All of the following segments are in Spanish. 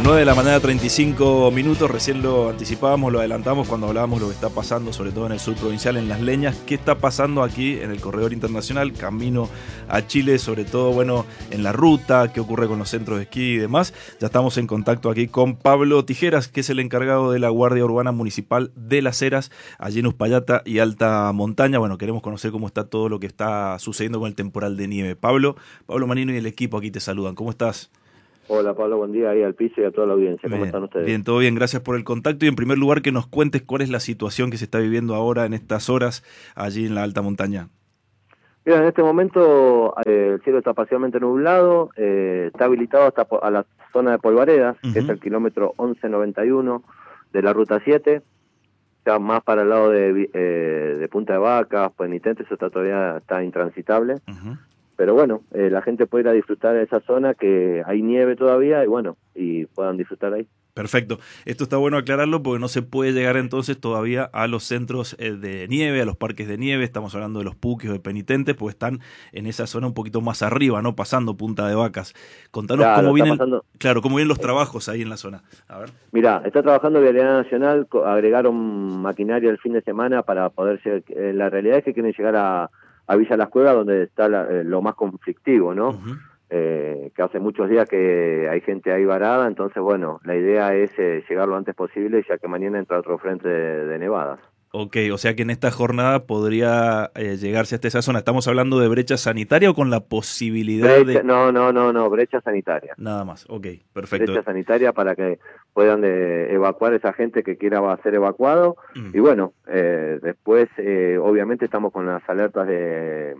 9 de la mañana, 35 minutos, recién lo anticipábamos, lo adelantamos cuando hablábamos lo que está pasando, sobre todo en el sur provincial, en Las Leñas. ¿Qué está pasando aquí en el corredor internacional, camino a Chile, sobre todo, bueno, en la ruta, qué ocurre con los centros de esquí y demás? Ya estamos en contacto aquí con Pablo Tijeras, que es el encargado de la Guardia Urbana Municipal de Las Heras, allí en Uspallata y Alta Montaña. Bueno, queremos conocer cómo está todo lo que está sucediendo con el temporal de nieve. Pablo Manino y el equipo aquí te saludan. ¿Cómo estás? Hola Pablo, buen día ahí al piso y a toda la audiencia. ¿Cómo están ustedes? Bien, todo bien, gracias por el contacto y en primer lugar que nos cuentes cuál es la situación que se está viviendo ahora en estas horas allí en la alta montaña. Mira, en este momento el cielo está parcialmente nublado, está habilitado hasta a la zona de Polvaredas, que es el kilómetro 1191 de la ruta 7, ya más para el lado de Punta de Vacas, Penitentes, eso todavía está intransitable. Pero bueno, la gente puede ir a disfrutar de esa zona que hay nieve todavía y bueno, y puedan disfrutar ahí. Perfecto. Esto está bueno aclararlo porque no se puede llegar entonces todavía a los centros de nieve, a los parques de nieve. Estamos hablando de los Puquis o de Penitentes, pues están en esa zona un poquito más arriba, ¿no? Pasando Punta de Vacas. Contanos cómo vienen, cómo vienen los trabajos ahí en la zona. A ver. Mirá, está trabajando Vialidad Nacional, agregaron maquinaria el fin de semana para poder llegar. La realidad es que quieren llegar a Villa Las Cuevas, donde está lo más conflictivo, ¿no? Que hace muchos días que hay gente ahí varada, entonces bueno, la idea es llegar lo antes posible, ya que mañana entra otro frente de nevadas. Ok, o sea que en esta jornada podría llegarse hasta esa zona. ¿Estamos hablando de brecha sanitaria o con la posibilidad de...? No, brecha sanitaria. Nada más, ok, perfecto. Brecha sanitaria para que puedan evacuar a esa gente que quiera ser evacuado. Y bueno, después obviamente estamos con las alertas de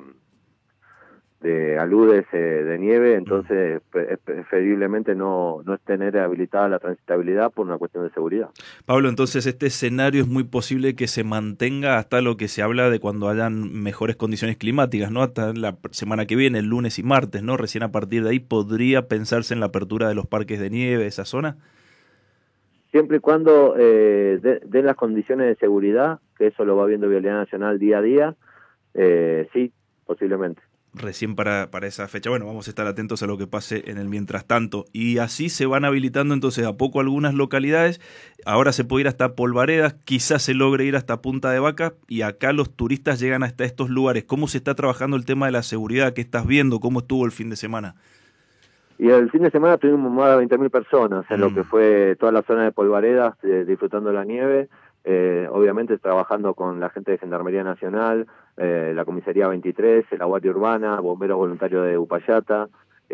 aludes de nieve, entonces preferiblemente no es tener habilitada la transitabilidad por una cuestión de seguridad. Pablo, entonces este escenario es muy posible que se mantenga hasta lo que se habla de cuando hayan mejores condiciones climáticas, ¿no? Hasta la semana que viene, el lunes y martes, ¿no? Recién a partir de ahí podría pensarse en la apertura de los parques de nieve de esa zona. Siempre y cuando den las condiciones de seguridad, que eso lo va viendo Vialidad Nacional día a día, sí, posiblemente. Recién para esa fecha. Bueno, vamos a estar atentos a lo que pase en el mientras tanto. Y así se van habilitando entonces a poco algunas localidades. Ahora se puede ir hasta Polvaredas, quizás se logre ir hasta Punta de Vacas y acá los turistas llegan hasta estos lugares. ¿Cómo se está trabajando el tema de la seguridad? ¿Qué estás viendo? ¿Cómo estuvo el fin de semana? Y el fin de semana tuvimos más de 20.000 personas en lo que fue toda la zona de Polvaredas, disfrutando de la nieve. Obviamente trabajando con la gente de Gendarmería Nacional, la Comisaría 23, la Guardia Urbana, Bomberos Voluntarios de Uspallata,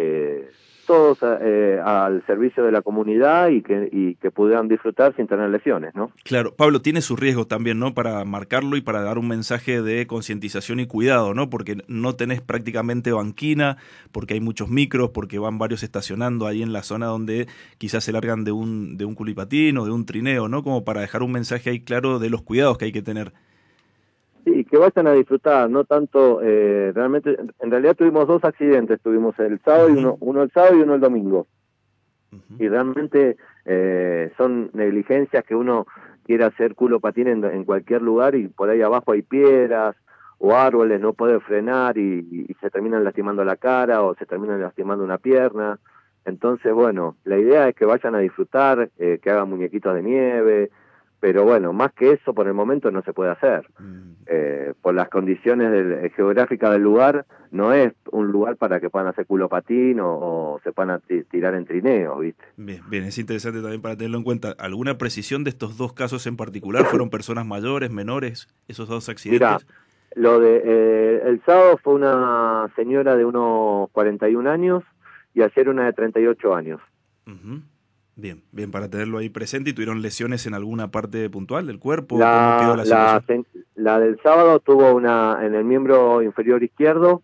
todos al servicio de la comunidad y que pudieran disfrutar sin tener lesiones, ¿no? Claro, Pablo, tiene sus riesgos también, ¿no? Para marcarlo y para dar un mensaje de concientización y cuidado, ¿no? Porque no tenés prácticamente banquina, porque hay muchos micros, porque van varios estacionando ahí en la zona donde quizás se largan de un culipatín o de un trineo, ¿no? Como para dejar un mensaje ahí claro de los cuidados que hay que tener. Sí, que vayan a disfrutar, no tanto, realmente, en realidad tuvimos dos accidentes, tuvimos el sábado y uno el sábado y uno el domingo. Y realmente son negligencias que uno quiere hacer culo patín en cualquier lugar y por ahí abajo hay piedras o árboles, no puede frenar y se terminan lastimando la cara o se terminan lastimando una pierna. Entonces, bueno, la idea es que vayan a disfrutar, que hagan muñequitos de nieve, pero bueno, más que eso por el momento no se puede hacer. Por las condiciones geográficas del lugar, no es un lugar para que puedan hacer culo patín o se puedan tirar en trineos, ¿viste? Bien, es interesante también para tenerlo en cuenta. ¿Alguna precisión de estos dos casos en particular? ¿Fueron personas mayores, menores, esos dos accidentes? Mirá, el sábado fue una señora de unos 41 años y ayer una de 38 años. Bien, para tenerlo ahí presente. ¿Y tuvieron lesiones en alguna parte puntual del cuerpo? ¿Cómo quedó la situación? La del sábado tuvo en el miembro inferior izquierdo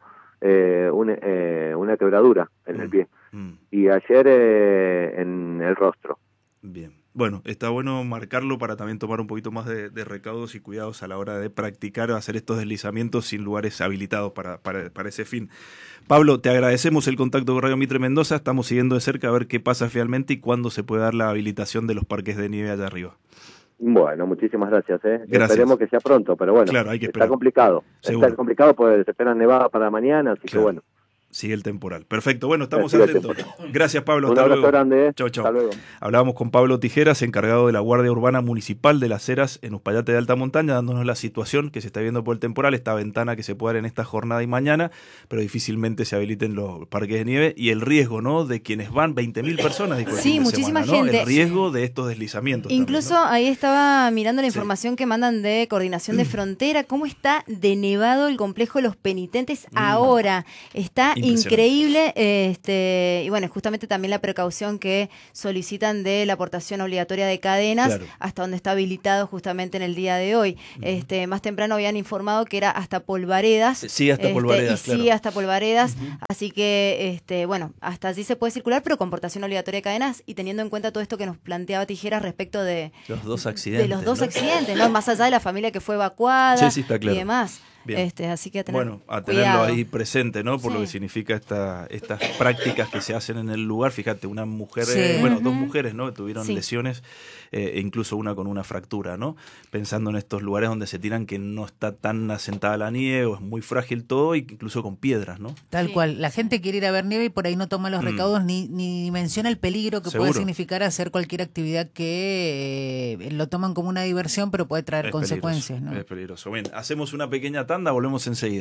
una quebradura en el pie. Y ayer en el rostro. Bien. Bueno, está bueno marcarlo para también tomar un poquito más de recaudos y cuidados a la hora de practicar o hacer estos deslizamientos sin lugares habilitados para ese fin. Pablo, te agradecemos el contacto con Radio Mitre Mendoza. Estamos siguiendo de cerca a ver qué pasa finalmente y cuándo se puede dar la habilitación de los parques de nieve allá arriba. Bueno, muchísimas gracias. Gracias. Esperemos que sea pronto, pero bueno, claro, hay que esperar. Está complicado. Seguro. Está complicado porque se esperan nevadas para mañana, así que bueno. Sigue el temporal. Perfecto, bueno, estamos Sigue el atentos. temporal. Gracias, Pablo. Un Hasta abrazo luego. grande. Chau, chau. Hasta luego. Hablábamos con Pablo Tijeras, encargado de la Guardia Urbana Municipal de Las Heras en Uspallate de Alta Montaña, dándonos la situación que se está viendo por el temporal, esta ventana que se puede dar en esta jornada y mañana, pero difícilmente se habiliten los parques de nieve y el riesgo, ¿no? De quienes van, 20.000 personas, dijo el Sí, fin de muchísima semana, ¿no? gente. El riesgo de estos deslizamientos. Incluso también, ¿no? ahí estaba mirando la Sí. información que mandan de Coordinación de Frontera, cómo está de nevado el complejo de los penitentes ahora. Está Impresionante. increíble, y bueno, justamente también la precaución que solicitan de la aportación obligatoria de cadenas, Claro. hasta donde está habilitado justamente en el día de hoy. Más temprano habían informado que era hasta Polvaredas. Sí, hasta Polvaredas, y sí, claro. hasta Polvaredas. Así que, bueno, hasta allí se puede circular, pero con portación obligatoria de cadenas y teniendo en cuenta todo esto que nos planteaba Tijeras respecto de Los dos accidentes. los dos ¿no? accidentes, ¿no? Más allá de la familia que fue evacuada Sí, sí, está claro. y demás. Bien. Así que a tener Bueno, a tenerlo cuidado. ahí presente, ¿no? Por lo Sí. que significa estas prácticas que se hacen en el lugar. Fíjate, una mujer, Sí. dos mujeres, ¿no? Tuvieron Sí. lesiones, e incluso una con una fractura, ¿no? Pensando en estos lugares donde se tiran que no está tan asentada la nieve o es muy frágil todo, y incluso con piedras, ¿no? Tal Sí. cual. La gente quiere ir a ver nieve y por ahí no toma los recaudos ni menciona el peligro que Seguro. puede significar hacer cualquier actividad que lo toman como una diversión, pero puede traer Es consecuencias, peligroso, ¿no? es peligroso. Bien, hacemos una pequeña tanda, volvemos enseguida.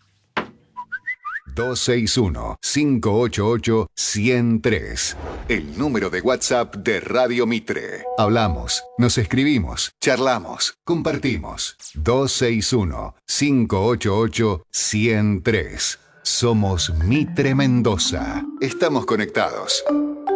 261-588-103. El número de WhatsApp de Radio Mitre. Hablamos, nos escribimos, charlamos, compartimos. 261-588-103. Somos Mitre Mendoza. Estamos conectados.